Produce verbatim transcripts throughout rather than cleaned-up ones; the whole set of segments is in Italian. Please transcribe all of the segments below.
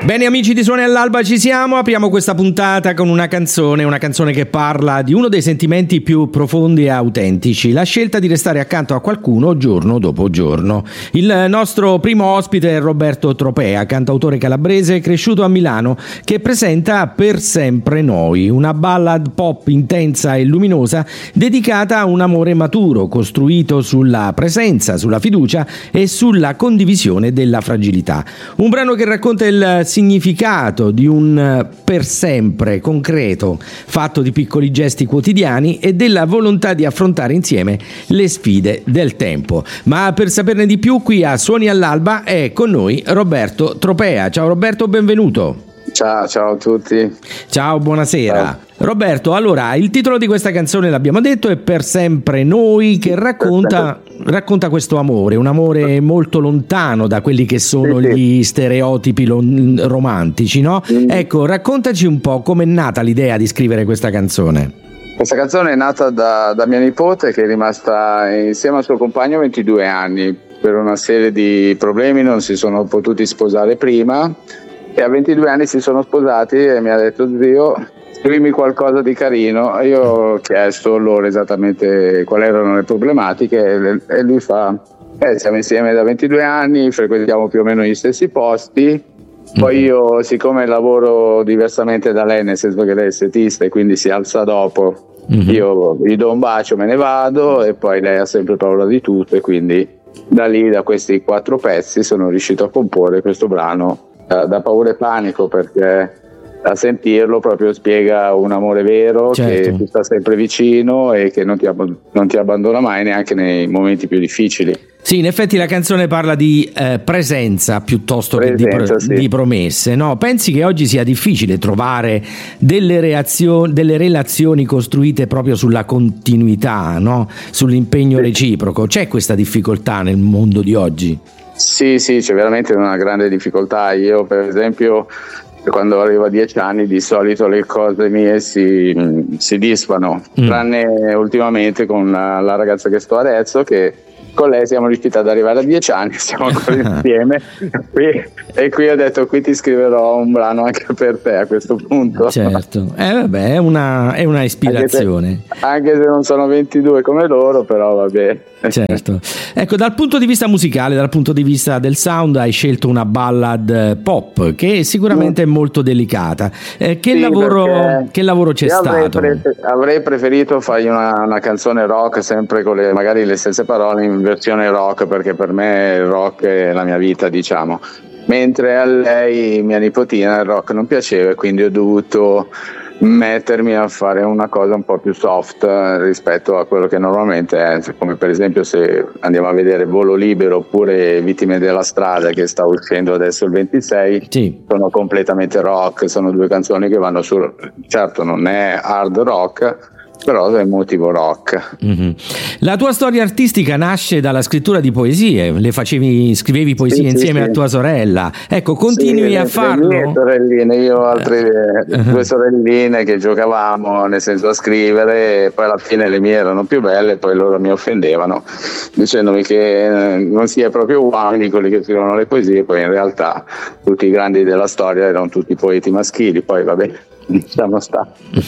Bene amici di Suoni all'Alba, ci siamo, apriamo questa puntata con una canzone, una canzone che parla di uno dei sentimenti più profondi e autentici, la scelta di restare accanto a qualcuno giorno dopo giorno. Il nostro primo ospite è Roberto Tropea, cantautore calabrese cresciuto a Milano, che presenta Per sempre noi, una ballad pop intensa e luminosa dedicata a un amore maturo, costruito sulla presenza, sulla fiducia e sulla condivisione della fragilità. Un brano che racconta il significato di un per sempre concreto, fatto di piccoli gesti quotidiani e della volontà di affrontare insieme le sfide del tempo. Ma per saperne di più, qui a Suoni all'Alba è con noi Roberto Tropea. Ciao Roberto, benvenuto. Ciao, ciao a tutti. Ciao, buonasera. Ciao. Roberto, allora, il titolo di questa canzone l'abbiamo detto è Per sempre noi, che racconta, racconta questo amore, un amore molto lontano da quelli che sono sì, gli stereotipi lon- romantici, no? Mm. Ecco, raccontaci un po' com'è nata l'idea di scrivere questa canzone. Questa canzone è nata da, da mia nipote, che è rimasta insieme al suo compagno ventidue anni. Per una serie di problemi non si sono potuti sposare prima e a ventidue anni si sono sposati e mi ha detto: zio, scrivimi qualcosa di carino. Io ho chiesto loro esattamente quali erano le problematiche e lui fa: eh, siamo insieme da ventidue anni, frequentiamo più o meno gli stessi posti. Poi io, siccome lavoro diversamente da lei, nel senso che lei è estetista e quindi si alza dopo, mm-hmm. io gli do un bacio, me ne vado, e poi lei ha sempre paura di tutto, e quindi da lì, da questi quattro pezzi, sono riuscito a comporre questo brano da, da paura e panico, perché a sentirlo proprio spiega un amore vero, certo, che ti sta sempre vicino e che non ti, abb- non ti abbandona mai, neanche nei momenti più difficili. Sì, in effetti la canzone parla di eh, presenza piuttosto presenza, che di, pro- sì. di promesse, no? Pensi che oggi sia difficile trovare delle, reazioni, delle relazioni costruite proprio sulla continuità, no? Sull'impegno sì. reciproco? C'è questa difficoltà nel mondo di oggi? Sì, sì, c'è veramente una grande difficoltà. Io, per esempio, quando arrivo a dieci anni, di solito le cose mie si, si disfano, mm. tranne ultimamente con la, la ragazza che sto adesso, che con lei siamo riusciti ad arrivare a dieci anni, siamo ancora insieme qui, e qui ho detto: qui ti scriverò un brano anche per te a questo punto. Certo, eh, vabbè, è una, è una ispirazione. Anche se, anche se non sono ventidue come loro, però vabbè. Certo. Ecco, dal punto di vista musicale, dal punto di vista del sound, hai scelto una ballad pop che sicuramente è molto delicata. Eh, che, sì, lavoro, che lavoro c'è avrei stato? Pre- avrei preferito fargli una, una canzone rock, sempre con le, magari le stesse parole in versione rock, perché per me il rock è la mia vita, diciamo. Mentre a lei, mia nipotina, il rock non piaceva, e quindi ho dovuto mettermi a fare una cosa un po' più soft rispetto a quello che normalmente è, come per esempio se andiamo a vedere Volo Libero oppure Vittime della strada, che sta uscendo adesso il ventisei, sì. sono completamente rock, sono due canzoni che vanno su, certo non è hard rock, però è motivo rock. Mm-hmm. La tua storia artistica nasce dalla scrittura di poesie, le facevi, scrivevi poesie sì, insieme sì, a tua sorella, ecco, continui sì, a le, farlo? Le mie sorelline, io ho altre uh-huh. due sorelline che giocavamo, nel senso, a scrivere, e poi alla fine le mie erano più belle, poi loro mi offendevano dicendomi che non si è proprio uomini quelli che scrivono le poesie, poi in realtà tutti i grandi della storia erano tutti poeti maschili, poi vabbè, diciamo sta.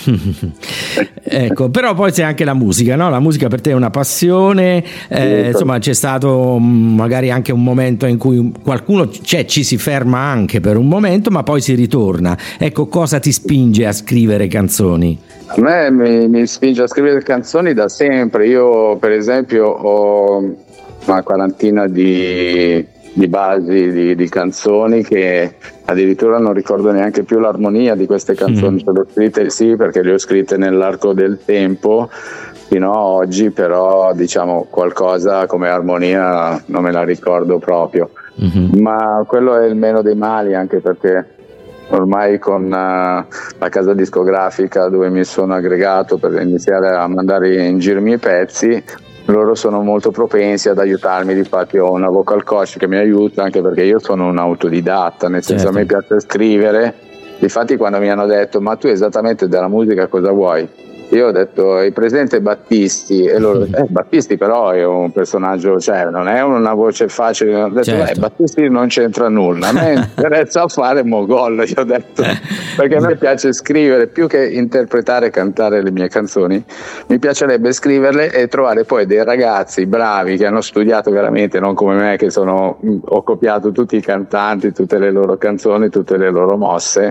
Ecco, però poi c'è anche la musica, no? La musica per te è una passione, eh, sì, insomma c'è stato magari anche un momento in cui qualcuno cioè, ci si ferma anche per un momento, ma poi si ritorna. Ecco, cosa ti spinge a scrivere canzoni? A me mi, mi spinge a scrivere canzoni da sempre. Io per esempio ho una quarantina di, di basi di, di canzoni che addirittura non ricordo neanche più l'armonia di queste canzoni. Mm. Le ho scritte sì, perché le ho scritte nell'arco del tempo fino a oggi, però diciamo qualcosa come armonia non me la ricordo proprio. Mm-hmm. Ma quello è il meno dei mali, anche perché ormai con uh, la casa discografica dove mi sono aggregato per iniziare a mandare in giro i miei pezzi, loro sono molto propensi ad aiutarmi. Difatti ho una vocal coach che mi aiuta, anche perché io sono un autodidatta, nel senso, certo, a me piace scrivere. Difatti quando mi hanno detto: ma tu esattamente della musica cosa vuoi? io ho detto, hai presente Battisti? E loro eh, Battisti però è un personaggio, cioè non è una voce facile. Ho detto, certo. Beh, Battisti non c'entra nulla, a me interessa fare Mogol, io ho detto, perché a me piace scrivere, più che interpretare e cantare le mie canzoni, mi piacerebbe scriverle e trovare poi dei ragazzi bravi che hanno studiato veramente, non come me che sono, ho copiato tutti i cantanti, tutte le loro canzoni, tutte le loro mosse.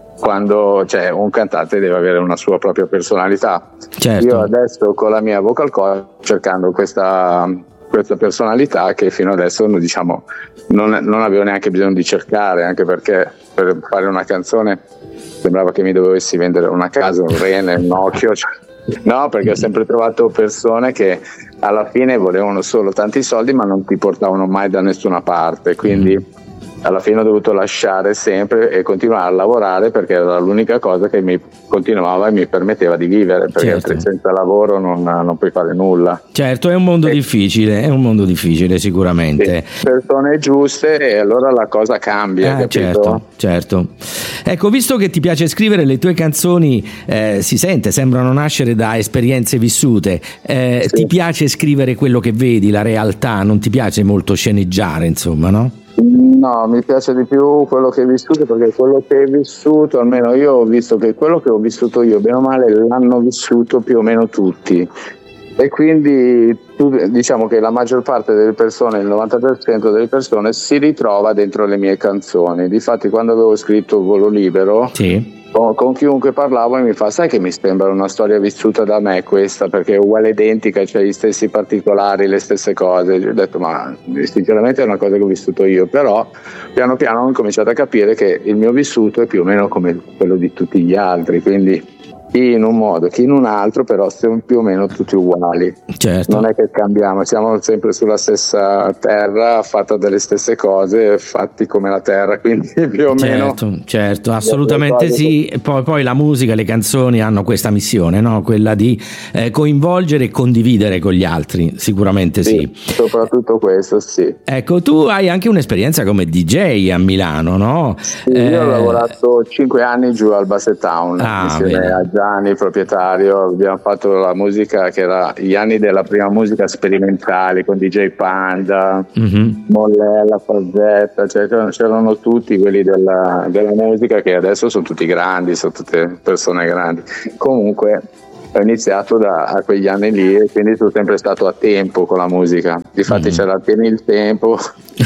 Quando cioè, un cantante deve avere una sua propria personalità. Certo. Io adesso con la mia vocal coach cercando questa, questa personalità che fino adesso diciamo non, non avevo neanche bisogno di cercare, anche perché per fare una canzone sembrava che mi dovessi vendere una casa, un rene, un occhio, cioè, no, perché ho sempre trovato persone che alla fine volevano solo tanti soldi ma non ti portavano mai da nessuna parte, quindi mm. alla fine ho dovuto lasciare sempre e continuare a lavorare perché era l'unica cosa che mi continuava e mi permetteva di vivere, perché certo. senza lavoro non, non puoi fare nulla. Certo, è un mondo e, difficile, è un mondo difficile sicuramente. Sì, persone giuste e allora la cosa cambia, eh, capito? Certo, certo. Ecco, visto che ti piace scrivere, le tue canzoni eh, si sente, sembrano nascere da esperienze vissute, eh, sì. Ti piace scrivere quello che vedi, la realtà, non ti piace molto sceneggiare, insomma, no? No, mi piace di più quello che hai vissuto, perché quello che hai vissuto, almeno io ho visto che quello che ho vissuto io, bene o male, l'hanno vissuto più o meno tutti. E quindi diciamo che la maggior parte delle persone, il novanta per cento delle persone si ritrova dentro le mie canzoni. Difatti quando avevo scritto Volo Libero, sì. con, con chiunque parlavo e mi fa, sai che mi sembra una storia vissuta da me questa, perché è uguale identica, cioè gli stessi particolari, le stesse cose. Io ho detto, ma sinceramente è una cosa che ho vissuto io, però piano piano ho cominciato a capire che il mio vissuto è più o meno come quello di tutti gli altri, quindi chi in un modo, chi in un altro, però siamo più o meno tutti uguali. Certo. Non è che cambiamo, siamo sempre sulla stessa terra, fatta delle stesse cose, fatti come la terra, quindi più o certo, meno. Certo, assolutamente sì. Poi, poi la musica, le canzoni hanno questa missione, no? Quella di eh, coinvolgere e condividere con gli altri, sicuramente sì, sì. Soprattutto questo, sì. Ecco, tu hai anche un'esperienza come D J a Milano, no? Sì, eh... io ho lavorato cinque anni giù al Basset Town, ah, insieme bene. a Gianni, proprietario, abbiamo fatto la musica che era gli anni della prima musica sperimentale con D J Panda, mm-hmm. Mollella, Fazzetta, cioè c'erano tutti quelli della, della musica che adesso sono tutti grandi, sono tutte persone grandi. Comunque ho iniziato da a quegli anni lì e quindi sono sempre stato a tempo con la musica. Difatti mm. c'era tieni il tempo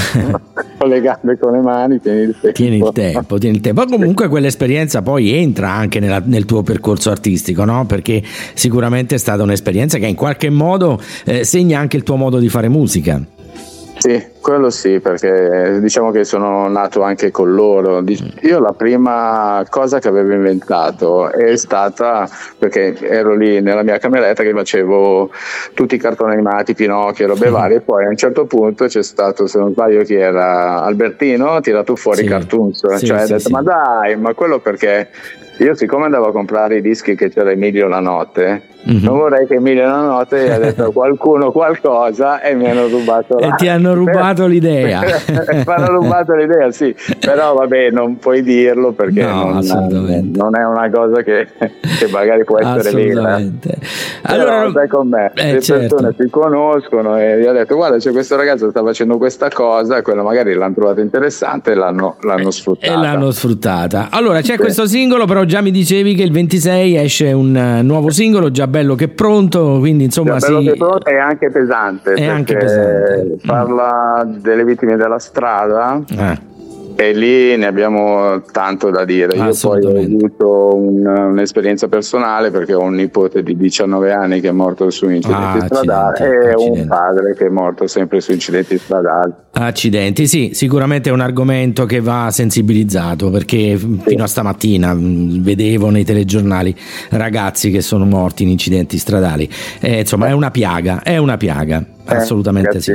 con le gambe, con le mani, tieni il tempo. Tieni il tempo, tieni il tempo. Ma comunque quell'esperienza poi entra anche nella, nel tuo percorso artistico, no? Perché sicuramente è stata un'esperienza che in qualche modo eh, segna anche il tuo modo di fare musica. Sì, quello sì, perché diciamo che sono nato anche con loro. Io la prima cosa che avevo inventato è stata, perché ero lì nella mia cameretta che facevo tutti i cartoni animati, Pinocchio, robe varie, e poi a un certo punto c'è stato, se non sbaglio chi era, Albertino, ha tirato fuori i sì, cartoons, sì, cioè ha sì, detto sì. ma dai, ma quello perché io siccome andavo a comprare i dischi che c'era Emilio La Notte, mm-hmm. non vorrei che Emilio La Notte ha detto qualcuno qualcosa e mi hanno rubato la... e ti hanno rubato l'idea. Mi hanno rubato l'idea, sì, però vabbè, non puoi dirlo perché no, non, non è una cosa che, che magari può essere vera. Allora però, stai con me, eh, le certo. persone si conoscono e gli ho detto guarda c'è questo ragazzo che sta facendo questa cosa e quello magari l'hanno trovato interessante e l'hanno, l'hanno sfruttata. E l'hanno sfruttata. Allora c'è sì. questo singolo, però già mi dicevi che il ventisei esce un nuovo singolo, già bello che pronto, quindi insomma già bello sì, che pronto è anche pesante, è anche pesante. Parla mm. delle vittime della strada eh. e lì ne abbiamo tanto da dire. Io poi ho avuto un, un'esperienza personale perché ho un nipote di diciannove anni che è morto su incidenti ah, stradali e accidenti. un padre che è morto sempre su incidenti stradali. Accidenti, sì, sicuramente è un argomento che va sensibilizzato perché sì. fino a stamattina vedevo nei telegiornali ragazzi che sono morti in incidenti stradali, eh, insomma è una piaga, è una piaga, eh, assolutamente sì.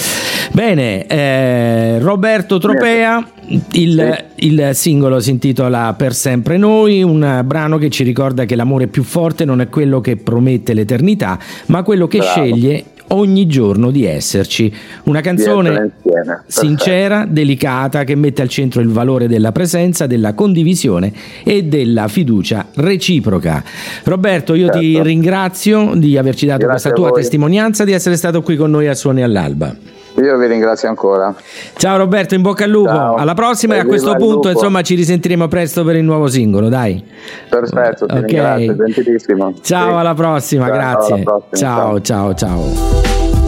Bene, eh, Roberto Tropea, il, il singolo si intitola Per sempre noi, un brano che ci ricorda che l'amore più forte non è quello che promette l'eternità, ma quello che Bravo. sceglie ogni giorno di esserci. Una canzone sincera, delicata, che mette al centro il valore della presenza, della condivisione e della fiducia reciproca. Roberto, io certo. ti ringrazio di averci dato Grazie questa tua testimonianza, di essere stato qui con noi a Suoni all'Alba. Io vi ringrazio ancora. Ciao Roberto, in bocca al lupo. Ciao. Alla prossima, e a questo punto insomma ci risentiremo presto per il nuovo singolo, dai. Perfetto, ti okay. ringrazio, gentilissimo. Ciao, sì. alla prossima, ciao, grazie. Alla prossima. Ciao, ciao, ciao. ciao.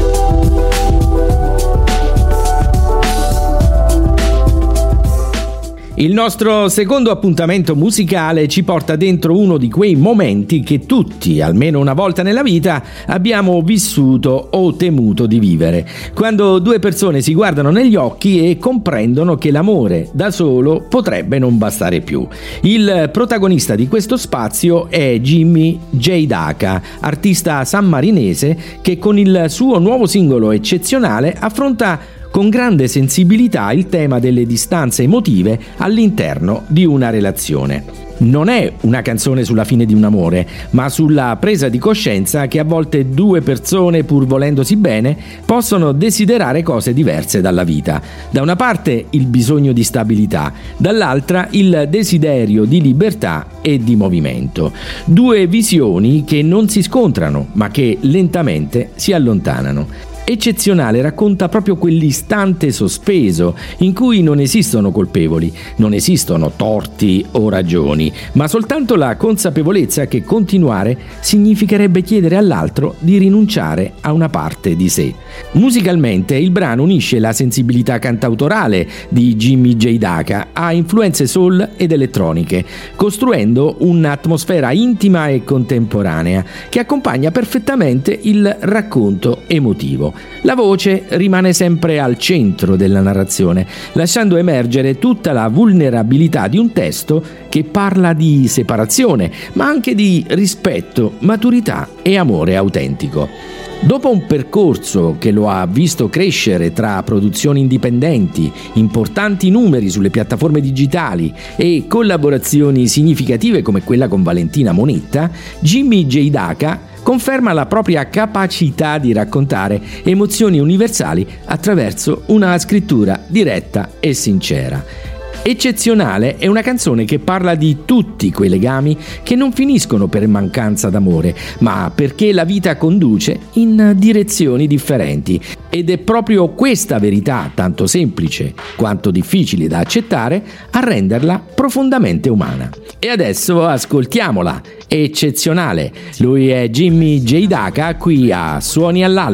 Il nostro secondo appuntamento musicale ci porta dentro uno di quei momenti che tutti, almeno una volta nella vita, abbiamo vissuto o temuto di vivere. Quando due persone si guardano negli occhi e comprendono che l'amore da solo potrebbe non bastare più. Il protagonista di questo spazio è Jimmy J. Daca, artista sammarinese che con il suo nuovo singolo eccezionale affronta con grande sensibilità il tema delle distanze emotive all'interno di una relazione. Non è una canzone sulla fine di un amore, ma sulla presa di coscienza che a volte due persone, pur volendosi bene, possono desiderare cose diverse dalla vita. Da una parte il bisogno di stabilità, dall'altra il desiderio di libertà e di movimento. Due visioni che non si scontrano, ma che lentamente si allontanano. Eccezionale racconta proprio quell'istante sospeso in cui non esistono colpevoli, non esistono torti o ragioni, ma soltanto la consapevolezza che continuare significherebbe chiedere all'altro di rinunciare a una parte di sé. Musicalmente il brano unisce la sensibilità cantautorale di Jimmy J. Daca a influenze soul ed elettroniche, costruendo un'atmosfera intima e contemporanea che accompagna perfettamente il racconto emotivo. La voce rimane sempre al centro della narrazione, lasciando emergere tutta la vulnerabilità di un testo che parla di separazione, ma anche di rispetto, maturità e amore autentico. Dopo un percorso che lo ha visto crescere tra produzioni indipendenti, importanti numeri sulle piattaforme digitali e collaborazioni significative come quella con Valentina Monetta, Jimmy J. Daca conferma la propria capacità di raccontare emozioni universali attraverso una scrittura diretta e sincera. Eccezionale è una canzone che parla di tutti quei legami che non finiscono per mancanza d'amore, ma perché la vita conduce in direzioni differenti. Ed è proprio questa verità, tanto semplice quanto difficile da accettare, a renderla profondamente umana. E adesso ascoltiamola. Eccezionale. Lui è Jimmy J. Daca qui a Suoni all'Alba.